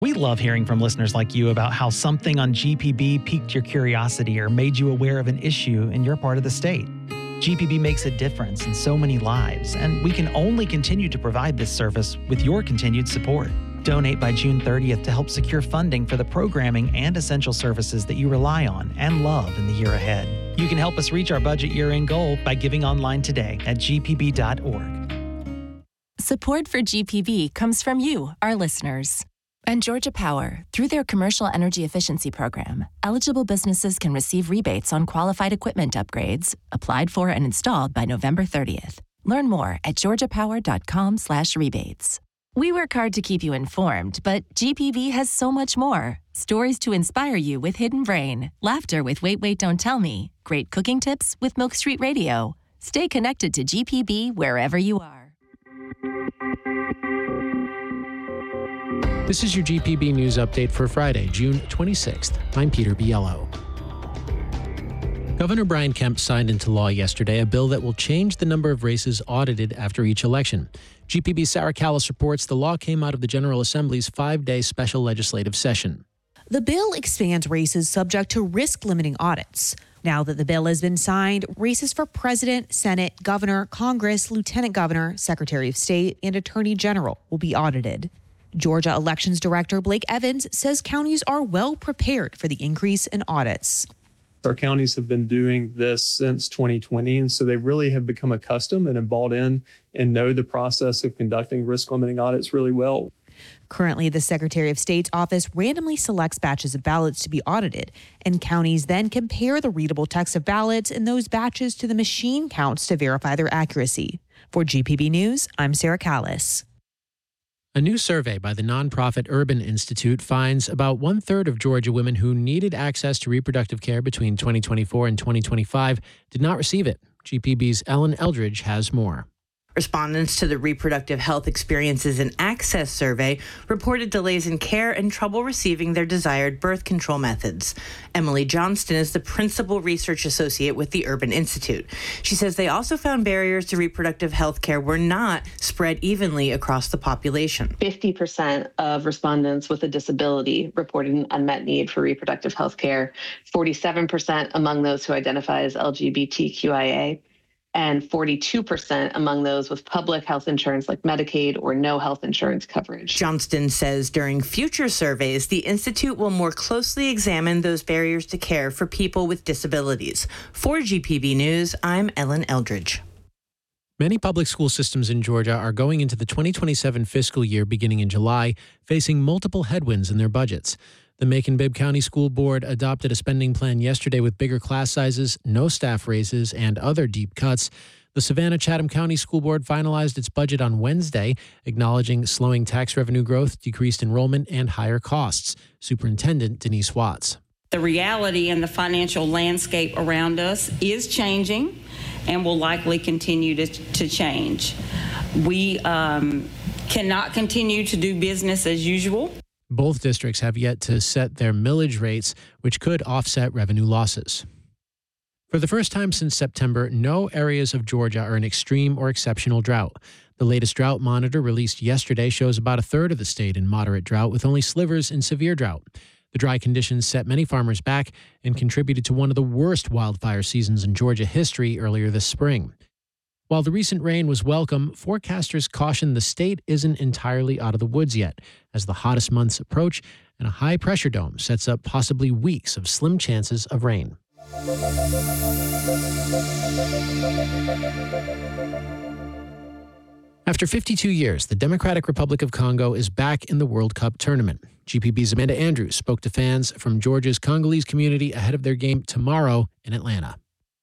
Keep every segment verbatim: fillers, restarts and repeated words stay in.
We love hearing from listeners like you about how something on G P B piqued your curiosity or made you aware of an issue in your part of the state. G P B makes a difference in so many lives, and we can only continue to provide this service with your continued support. Donate by June thirtieth to help secure funding for the programming and essential services that you rely on and love in the year ahead. You can help us reach our budget year-end goal by giving online today at g p b dot org. Support for G P B comes from you, our listeners. And Georgia Power, through their Commercial Energy Efficiency Program, eligible businesses can receive rebates on qualified equipment upgrades, applied for and installed by November thirtieth. Learn more at georgia power dot com slash rebates. We work hard to keep you informed, but G P B has so much more. Stories to inspire you with Hidden Brain, laughter with Wait, Wait, Don't Tell Me, great cooking tips with Milk Street Radio. Stay connected to G P B wherever you are. This is your G P B News Update for Friday, June twenty-sixth. I'm Peter Biello. Governor Brian Kemp signed into law yesterday a bill that will change the number of races audited after each election. G P B's Sarah Callis reports the law came out of the General Assembly's five-day special legislative session. The bill expands races subject to risk-limiting audits. Now that the bill has been signed, races for president, Senate, governor, Congress, lieutenant governor, secretary of state, and attorney general will be audited. Georgia Elections Director Blake Evans says counties are well prepared for the increase in audits. Our counties have been doing this since twenty twenty, and so they really have become accustomed and have bought in and know the process of conducting risk-limiting audits really well. Currently, the Secretary of State's office randomly selects batches of ballots to be audited, and counties then compare the readable text of ballots in those batches to the machine counts to verify their accuracy. For G P B News, I'm Sarah Callis. A new survey by the nonprofit Urban Institute finds about one-third of Georgia women who needed access to reproductive care between twenty twenty-four and twenty twenty-five did not receive it. G P B's Ellen Eldridge has more. Respondents to the Reproductive Health Experiences and Access Survey reported delays in care and trouble receiving their desired birth control methods. Emily Johnston is the principal research associate with the Urban Institute. She says they also found barriers to reproductive health care were not spread evenly across the population. fifty percent of respondents with a disability reported an unmet need for reproductive health care, forty-seven percent among those who identify as L G B T Q I A, and forty-two percent among those with public health insurance like Medicaid or no health insurance coverage. Johnston says during future surveys, the Institute will more closely examine those barriers to care for people with disabilities. For G P B News, I'm Ellen Eldridge. Many public school systems in Georgia are going into the twenty twenty-seven fiscal year beginning in July, facing multiple headwinds in their budgets. The Macon-Bibb County School Board adopted a spending plan yesterday with bigger class sizes, no staff raises, and other deep cuts. The Savannah-Chatham County School Board finalized its budget on Wednesday, acknowledging slowing tax revenue growth, decreased enrollment, and higher costs. Superintendent Denise Watts. The reality and the financial landscape around us is changing and will likely continue to, to change. We um, cannot continue to do business as usual. Both districts have yet to set their millage rates, which could offset revenue losses. For the first time since September, no areas of Georgia are in extreme or exceptional drought. The latest drought monitor released yesterday shows about a third of the state in moderate drought, with only slivers in severe drought. The dry conditions set many farmers back and contributed to one of the worst wildfire seasons in Georgia history earlier this spring. While the recent rain was welcome, forecasters caution the state isn't entirely out of the woods yet, as the hottest months approach and a high-pressure dome sets up possibly weeks of slim chances of rain. After fifty-two years, the Democratic Republic of Congo is back in the World Cup tournament. G P B's Amanda Andrews spoke to fans from Georgia's Congolese community ahead of their game tomorrow in Atlanta.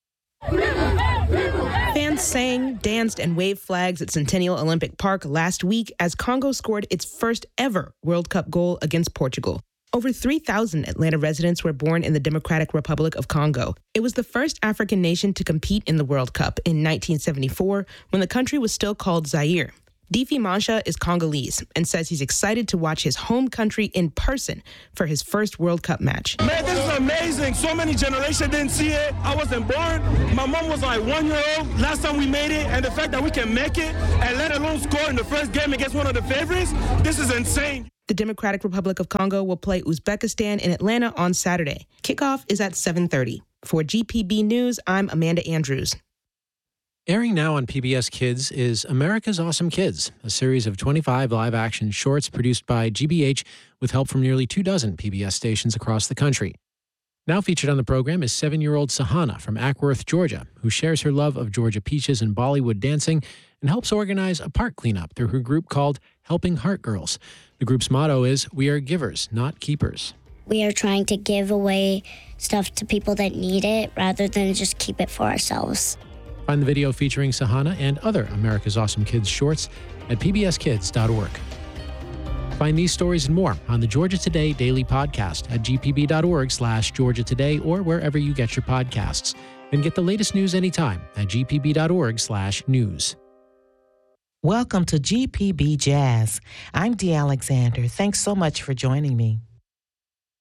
Fans sang, danced, and waved flags at Centennial Olympic Park last week as Congo scored its first ever World Cup goal against Portugal. Over three thousand Atlanta residents were born in the Democratic Republic of Congo. It was the first African nation to compete in the World Cup in nineteen seventy-four, when the country was still called Zaire. Difi Mancha is Congolese and says he's excited to watch his home country in person for his first World Cup match. Man, this is amazing. So many generations didn't see it. I wasn't born. My mom was like one year old last time we made it, and the fact that we can make it and let alone score in the first game against one of the favorites, this is insane. The Democratic Republic of Congo will play Uzbekistan in Atlanta on Saturday. Kickoff is at seven thirty. For G P B News, I'm Amanda Andrews. Airing now on P B S Kids is America's Awesome Kids, a series of twenty-five live-action shorts produced by G B H with help from nearly two dozen P B S stations across the country. Now featured on the program is seven-year-old Sahana from Ackworth, Georgia, who shares her love of Georgia peaches and Bollywood dancing and helps organize a park cleanup through her group called Helping Heart Girls. The group's motto is, "We are givers, not keepers." We are trying to give away stuff to people that need it rather than just keep it for ourselves. Find the video featuring Sahana and other America's Awesome Kids shorts at p b s kids dot org. Find these stories and more on the Georgia Today Daily Podcast at g p b dot org slash Georgia Today or wherever you get your podcasts. And get the latest news anytime at g p b dot org slash news. Welcome to G P B Jazz. I'm Dee Alexander. Thanks so much for joining me.